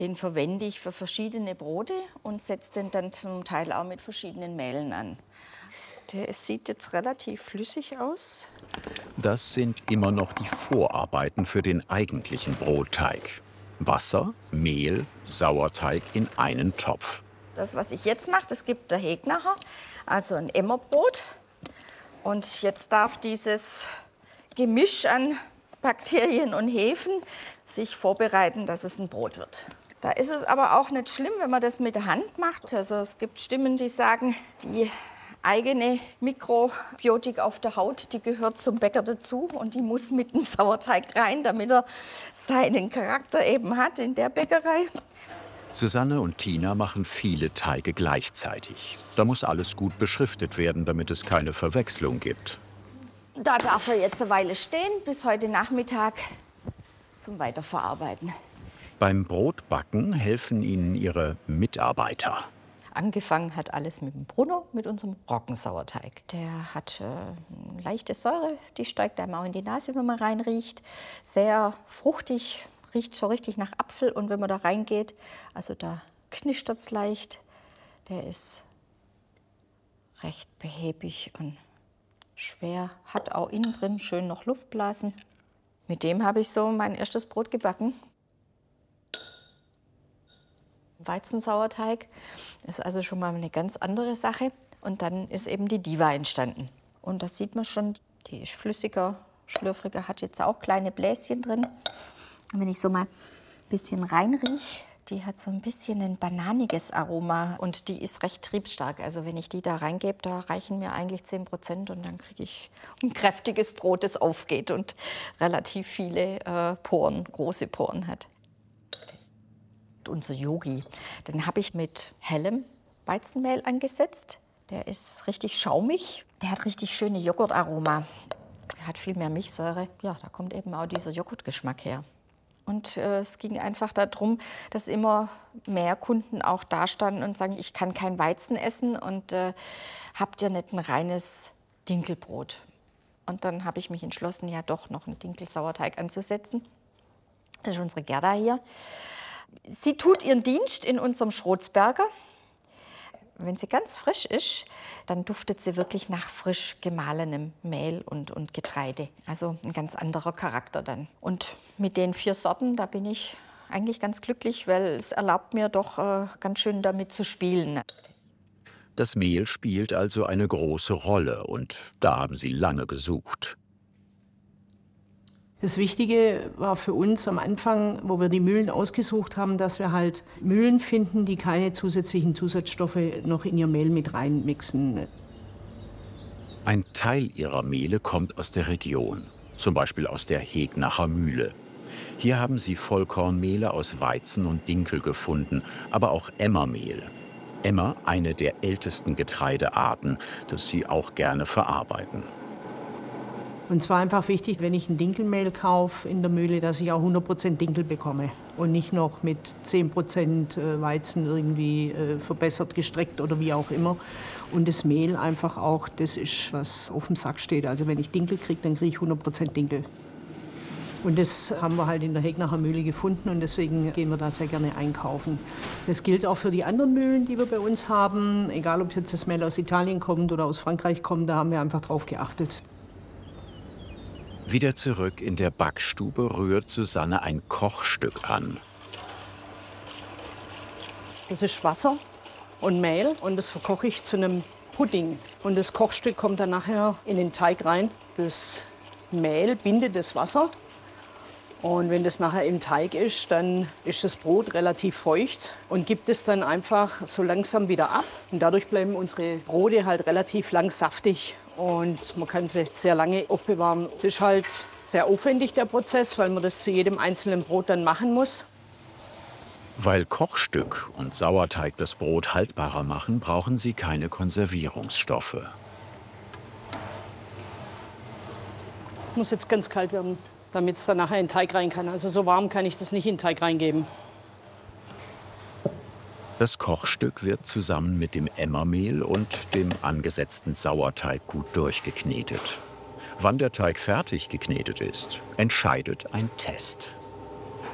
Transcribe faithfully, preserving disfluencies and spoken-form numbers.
Den verwende ich für verschiedene Brote und setze den dann zum Teil auch mit verschiedenen Mehlen an. Der sieht jetzt relativ flüssig aus. Das sind immer noch die Vorarbeiten für den eigentlichen Brotteig. Wasser, Mehl, Sauerteig in einen Topf. Das, was ich jetzt mache, das gibt der Heg nachher, also ein Emmerbrot. Und jetzt darf dieses Gemisch an Bakterien und Hefen sich vorbereiten, dass es ein Brot wird. Da ist es aber auch nicht schlimm, wenn man das mit der Hand macht. Also es gibt Stimmen, die sagen, die eigene Mikrobiotik auf der Haut, die gehört zum Bäcker dazu und die muss mit dem Sauerteig rein, damit er seinen Charakter eben hat in der Bäckerei. Susanne und Tina machen viele Teige gleichzeitig. Da muss alles gut beschriftet werden, damit es keine Verwechslung gibt. Da darf er jetzt eine Weile stehen, bis heute Nachmittag zum Weiterverarbeiten. Beim Brotbacken helfen ihnen ihre Mitarbeiter. Angefangen hat alles mit dem Bruno, mit unserem Roggensauerteig. Der hat äh, eine leichte Säure, die steigt einem auch in die Nase, wenn man reinriecht. Sehr fruchtig, riecht so richtig nach Apfel. Und wenn man da reingeht, also da knistert es leicht. Der ist recht behäbig und schwer, hat auch innen drin schön noch Luftblasen. Mit dem habe ich so mein erstes Brot gebacken. Weizensauerteig ist also schon mal eine ganz andere Sache. Und dann ist eben die Diva entstanden. Und das sieht man schon, die ist flüssiger, schlürfriger, hat jetzt auch kleine Bläschen drin. Und wenn ich so mal ein bisschen reinrieche, die hat so ein bisschen ein bananiges Aroma und die ist recht triebsstark. Also wenn ich die da reingebe, da reichen mir eigentlich zehn Prozent und dann kriege ich ein kräftiges Brot, das aufgeht und relativ viele äh, Poren, große Poren hat. Unser Yogi, den habe ich mit hellem Weizenmehl angesetzt. Der ist richtig schaumig. Der hat richtig schöne Joghurtaroma. Der hat viel mehr Milchsäure. Ja, da kommt eben auch dieser Joghurtgeschmack her. Und äh, es ging einfach darum, dass immer mehr Kunden auch da standen und sagen, ich kann kein Weizen essen und äh, habt ihr nicht ein reines Dinkelbrot? Und dann habe ich mich entschlossen, ja doch noch einen Dinkelsauerteig anzusetzen. Das ist unsere Gerda hier. Sie tut ihren Dienst in unserem Schrotzberger. Wenn sie ganz frisch ist, dann duftet sie wirklich nach frisch gemahlenem Mehl und, und Getreide. Also ein ganz anderer Charakter dann. Und mit den vier Sorten, da bin ich eigentlich ganz glücklich, weil es erlaubt mir doch äh, ganz schön damit zu spielen. Das Mehl spielt also eine große Rolle und da haben sie lange gesucht. Das Wichtige war für uns am Anfang, wo wir die Mühlen ausgesucht haben, dass wir halt Mühlen finden, die keine zusätzlichen Zusatzstoffe noch in ihr Mehl mit reinmixen. Ein Teil ihrer Mehle kommt aus der Region, zum Beispiel aus der Hegnacher Mühle. Hier haben sie Vollkornmehle aus Weizen und Dinkel gefunden, aber auch Emmermehl. Emmer, eine der ältesten Getreidearten, das sie auch gerne verarbeiten. Und zwar einfach wichtig, wenn ich ein Dinkelmehl kaufe in der Mühle, dass ich auch hundert Prozent Dinkel bekomme und nicht noch mit zehn Prozent Weizen irgendwie verbessert gestreckt oder wie auch immer. Und das Mehl einfach auch, das ist, was auf dem Sack steht. Also wenn ich Dinkel kriege, dann kriege ich hundert Prozent Dinkel. Und das haben wir halt in der Hegnacher Mühle gefunden und deswegen gehen wir da sehr gerne einkaufen. Das gilt auch für die anderen Mühlen, die wir bei uns haben. Egal, ob jetzt das Mehl aus Italien kommt oder aus Frankreich kommt, da haben wir einfach drauf geachtet. Wieder zurück in der Backstube rührt Susanne ein Kochstück an. Das ist Wasser und Mehl und das verkoche ich zu einem Pudding. Und das Kochstück kommt dann nachher in den Teig rein. Das Mehl bindet das Wasser. Und wenn das nachher im Teig ist, dann ist das Brot relativ feucht und gibt es dann einfach so langsam wieder ab. Und dadurch bleiben unsere Brote halt relativ lang saftig und man kann sie sehr lange aufbewahren. Es ist halt sehr aufwendig, der Prozess, weil man das zu jedem einzelnen Brot dann machen muss. Weil Kochstück und Sauerteig das Brot haltbarer machen, brauchen sie keine Konservierungsstoffe. Es muss jetzt ganz kalt werden, damit es dann nachher in den Teig rein kann. Also so warm kann ich das nicht in den Teig reingeben. Das Kochstück wird zusammen mit dem Emmermehl und dem angesetzten Sauerteig gut durchgeknetet. Wann der Teig fertig geknetet ist, entscheidet ein Test.